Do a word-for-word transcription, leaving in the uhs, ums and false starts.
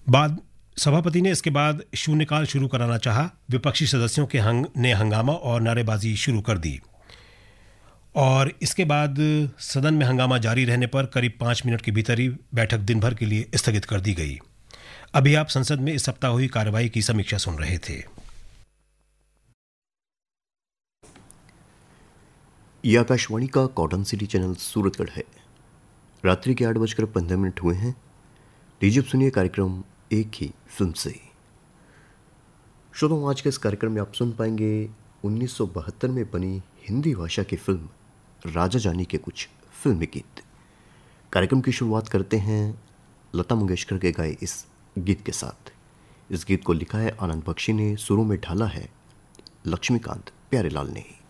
बाद सभापति ने इसके बाद शून्यकाल शुरू कराना चाहा। विपक्षी सदस्यों के हंग, ने हंगामा और नारेबाजी शुरू कर दी और इसके बाद सदन में हंगामा जारी रहने पर करीब पाँच मिनट के भीतर ही बैठक दिन भर के लिए स्थगित कर दी गई। अभी आप संसद में इस सप्ताह हुई कार्रवाई की समीक्षा सुन रहे थे। यह आकाशवाणी का कॉटन सिटी चैनल सूरतगढ़ है। रात्रि के आठ बजकर पंद्रह मिनट हुए हैं। लीजिए सुनिए कार्यक्रम एक ही फिल्म से। श्रोताओं, आज के इस कार्यक्रम में आप सुन पाएंगे उन्नीस सौ बहत्तर में बनी हिंदी भाषा की फिल्म राजा जानी के कुछ फिल्मी गीत। कार्यक्रम की शुरुआत करते हैं लता मंगेशकर के गाए इस गीत के साथ। इस गीत को लिखा है आनंद बख्शी ने, सुरों में ढाला है लक्ष्मीकांत प्यारेलाल ने।